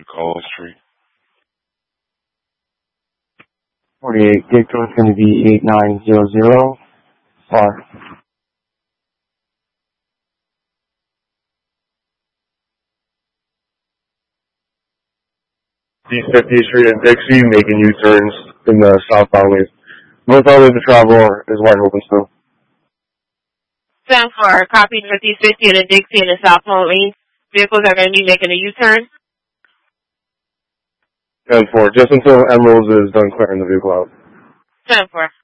The call history. 48, gate code is going to be 8900. Far. East 50th Street and Dixie, making U-turns in the southbound lane. Northbound lane to travel is wide open still. 10-4, copy 50th and Dixie in the southbound lane. Vehicles are going to be making a U-turn. 10-4, just until Emeralds is done clearing the vehicle out. 10-4.